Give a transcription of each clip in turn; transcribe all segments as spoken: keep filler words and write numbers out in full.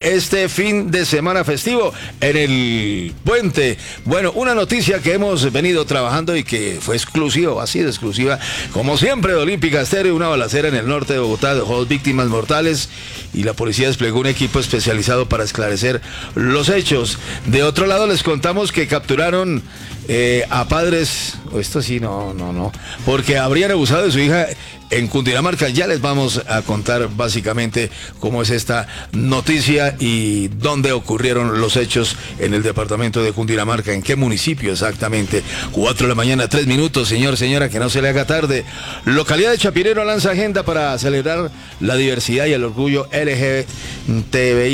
este fin de semana festivo en el puente. Bueno, una noticia que hemos venido trabajando y que fue exclusiva, ha sido exclusiva, como siempre, de Olímpica Estéreo. Una balacera en el norte de Bogotá dejó dos víctimas mortales y la policía desplegó un equipo especializado para esclarecer los hechos. De otro lado, les contamos que capturaron eh, a padres, esto sí, no, no, no, porque habrían abusado de su hija en Cundinamarca. Ya les vamos a contar básicamente cómo es esta noticia y dónde ocurrieron los hechos en el departamento de Cundinamarca, en qué municipio exactamente. Cuatro de la mañana, tres minutos, señor, señora, que no se le haga tarde. Localidad de Chapinero lanza agenda para celebrar la diversidad y el orgullo L G B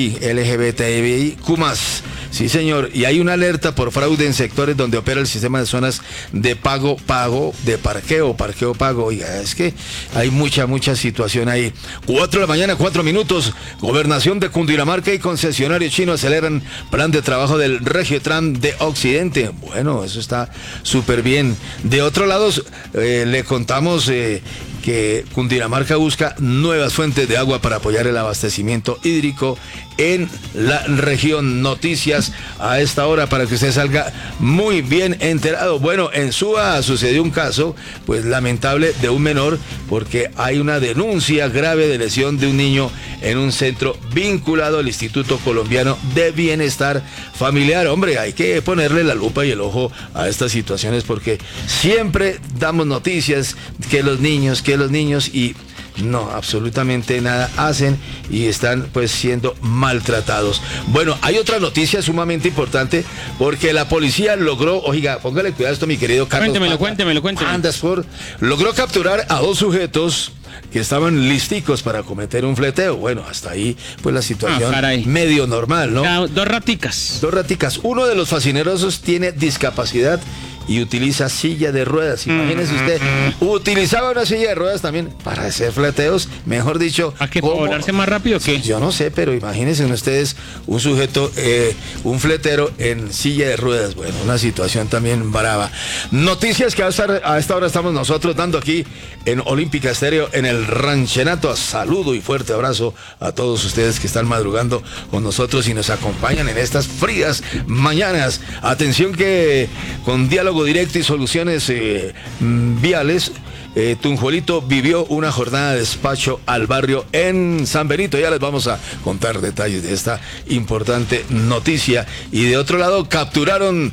T I Q más. Sí, señor, y hay una alerta por fraude en sectores donde opera el sistema de zonas de pago, pago, de parqueo, parqueo, pago. Oiga, es que hay mucha, mucha situación ahí. Cuatro de la mañana, cuatro minutos. Gobernación de Cundinamarca y concesionario chino aceleran plan de trabajo del Regiotran de Occidente. Bueno, eso está súper bien. De otro lado, eh, le contamos eh, que Cundinamarca busca nuevas fuentes de agua para apoyar el abastecimiento hídrico en la región. Noticias a esta hora para que usted salga muy bien enterado. Bueno, en Suba sucedió un caso, pues lamentable, de un menor, porque hay una denuncia grave de lesión de un niño en un centro vinculado al Instituto Colombiano de Bienestar Familiar. Hombre, hay que ponerle la lupa y el ojo a estas situaciones porque siempre damos noticias que los niños, que los niños y no, absolutamente nada hacen y están pues siendo maltratados. Bueno, hay otra noticia sumamente importante porque la policía logró, oiga, póngale cuidado a esto, mi querido Carlos. Cuéntemelo, cuéntemelo, cuéntemelo. Andersford logró capturar a dos sujetos que estaban listicos para cometer un fleteo. Bueno, hasta ahí pues la situación ah, medio normal, ¿no? Ya, dos raticas. Dos raticas. Uno de los fascinerosos tiene discapacidad y utiliza silla de ruedas. Imagínese usted, utilizaba una silla de ruedas también para hacer fleteos, mejor dicho. ¿A qué, para volarse más rápido o qué? Yo no sé, pero imagínense ustedes un sujeto, eh, un fletero en silla de ruedas. Bueno, una situación también brava. Noticias que a esta, a esta hora estamos nosotros dando aquí en Olímpica Estéreo, en el Ranchenato. Saludo y fuerte abrazo a todos ustedes que están madrugando con nosotros y nos acompañan en estas frías mañanas. Atención que con diálogo directo y soluciones eh, viales, eh, Tunjuelito vivió una jornada de despacho al barrio en San Benito. Ya les vamos a contar detalles de esta importante noticia. Y de otro lado, capturaron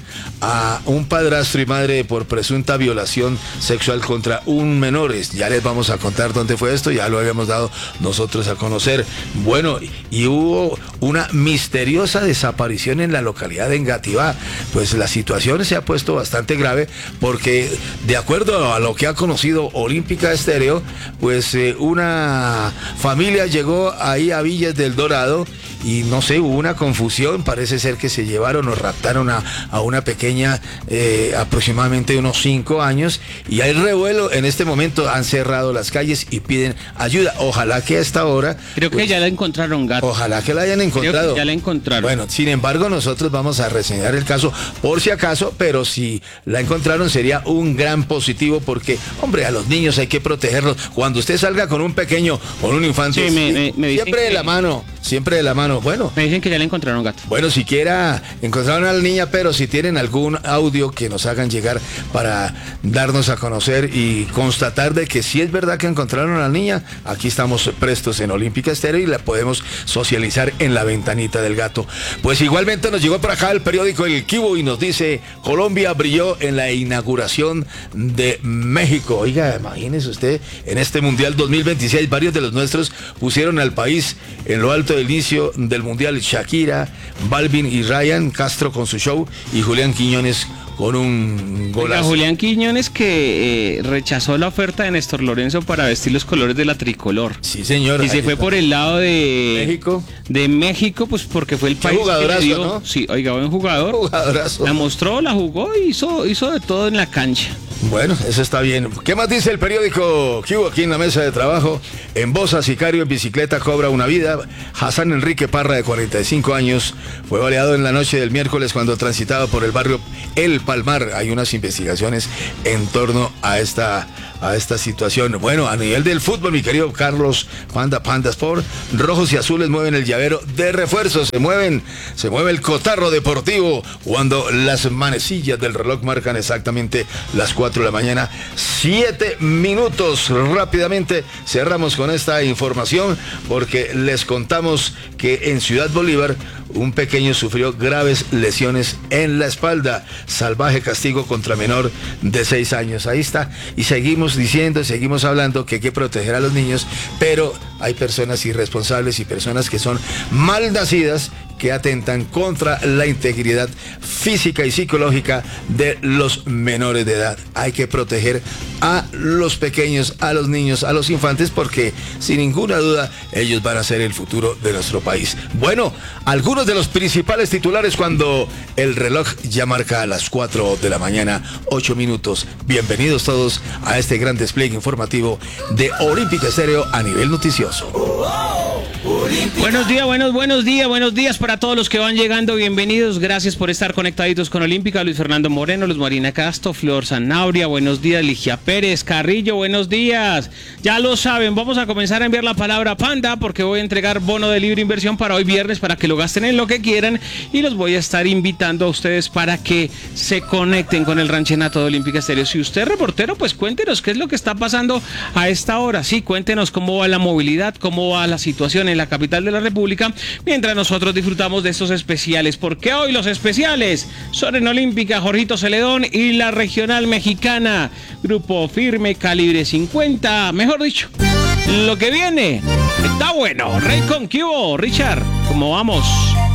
a un padrastro y madre por presunta violación sexual contra un menor. Ya les vamos a contar dónde fue esto, ya lo habíamos dado nosotros a conocer. Bueno, y hubo una misteriosa desaparición en la localidad de Engativá. Pues la situación se ha puesto bastante grave porque, de acuerdo a lo que ha conocido Olímpica Estéreo, pues eh, una familia llegó ahí a Villas del Dorado y no sé, hubo una confusión. Parece ser que se llevaron o raptaron a, a una pequeña eh, aproximadamente unos cinco años y hay revuelo. En este momento han cerrado las calles y piden ayuda. Ojalá que a esta hora creo que pues, ya la encontraron, gato. Ojalá que la hayan encontrado. Creo que ya la encontraron. Bueno, sin embargo, nosotros vamos a reseñar el caso por si acaso, pero si la encontraron sería un gran positivo porque, hombre, a los niños hay que protegerlos. Cuando usted salga con un pequeño, con un infante, sí, me, me, me siempre de que... la mano, siempre de la mano. Bueno, me dicen que ya la encontraron, gato. Bueno, siquiera encontraron a la niña, pero si tienen algún audio que nos hagan llegar para darnos a conocer y constatar de que si es verdad que encontraron a la niña, aquí estamos prestos en Olímpica Estéreo y la podemos socializar en la ventanita del gato. Pues igualmente nos llegó por acá el periódico El Quibo y nos dice: Colombia brilló en la inauguración de México. Oiga, imagínese usted, en este Mundial dos mil veintiséis varios de los nuestros pusieron al país en lo alto del inicio del Mundial. Shakira, Balvin y Ryan Castro con su show y Julián Quiñones con un golazo. Oiga, Julián Quiñones que eh, rechazó la oferta de Néstor Lorenzo para vestir los colores de la tricolor. Sí, señor. Y se fue por el lado de México. De México, pues porque fue el país jugadorazo, que le dio, ¿no? Sí, oiga, buen jugador. Jugadorazo. La mostró, la jugó y hizo, hizo de todo en la cancha. Bueno, eso está bien. ¿Qué más dice el periódico que hubo aquí en la mesa de trabajo? En Bosa, sicario en bicicleta cobra una vida. Hassan Enrique Parra, de cuarenta y cinco años, fue baleado en la noche del miércoles cuando transitaba por el barrio El Palmar. Hay unas investigaciones en torno a esta a esta situación. Bueno, a nivel del fútbol, mi querido Carlos Panda, Panda Sport, rojos y azules mueven el llavero de refuerzo, se mueven, se mueve el cotarro deportivo cuando las manecillas del reloj marcan exactamente las cuatro de la mañana, siete minutos. Rápidamente cerramos con esta información porque les contamos que en Ciudad Bolívar un pequeño sufrió graves lesiones en la espalda. Salvaje castigo contra menor de seis años. Ahí está. Y seguimos diciendo, seguimos hablando que hay que proteger a los niños, pero hay personas irresponsables y personas que son mal nacidas que atentan contra la integridad física y psicológica de los menores de edad. Hay que proteger a los pequeños, a los niños, a los infantes, porque sin ninguna duda ellos van a ser el futuro de nuestro país. Bueno, algunos de los principales titulares cuando el reloj ya marca a las cuatro de la mañana, ocho minutos. Bienvenidos todos a este gran despliegue informativo de Olímpica Estéreo a nivel noticioso. Buenos días, buenos, buenos días, buenos días para todos los que van llegando, bienvenidos, gracias por estar conectaditos con Olímpica. Luis Fernando Moreno, Luz Marina Castro, Flor Zanabria, buenos días, Ligia Pérez, Carrillo, buenos días. Ya lo saben, vamos a comenzar a enviar la palabra Panda porque voy a entregar bono de libre inversión para hoy viernes para que lo gasten en lo que quieran y los voy a estar invitando a ustedes para que se conecten con el ranchenato de Olímpica Estéreo. Si usted es reportero, pues cuéntenos qué es lo que está pasando a esta hora, sí, cuéntenos cómo va la movilidad, cómo va la situación en la capital de la República, mientras nosotros disfrutamos de estos especiales, porque hoy los especiales son en Olímpica, Jorgito Celedón y la regional mexicana, Grupo Firme, Calibre cincuenta, mejor dicho, lo que viene está bueno. Rey con Cubo, Richard, ¿cómo vamos?